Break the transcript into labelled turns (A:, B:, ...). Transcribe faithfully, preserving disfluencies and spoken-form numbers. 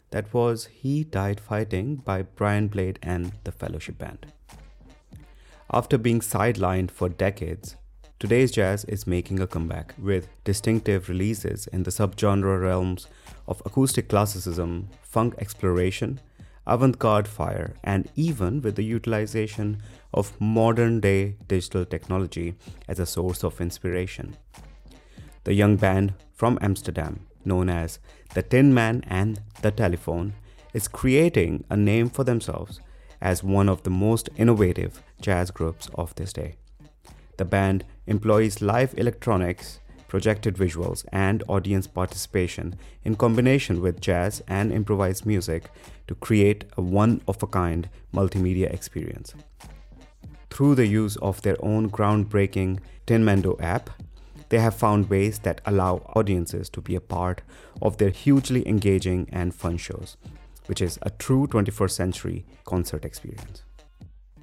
A: That was He Died Fighting by Brian Blade and the Fellowship Band. After being sidelined for decades, today's jazz is making a comeback with distinctive releases in the subgenre realms of acoustic classicism, funk exploration, avant-garde fire, and even with the utilization of modern-day digital technology as a source of inspiration. The young band from Amsterdam, known as the Tin Man and the Telephone, is creating a name for themselves as one of the most innovative jazz groups of this day. The band employs live electronics, projected visuals, and audience participation in combination with jazz and improvised music to create a one-of-a-kind multimedia experience. Through the use of their own groundbreaking Tinmando app, they have found ways that allow audiences to be a part of their hugely engaging and fun shows, which is a true twenty-first century concert experience.